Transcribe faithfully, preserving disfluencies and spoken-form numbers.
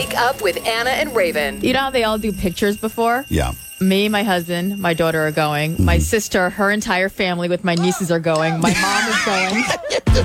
Wake Up with Anna and Raven. You know how they all do pictures before? Yeah. Me, my husband, my daughter are going. My sister, her entire family with my nieces are going. My mom is going.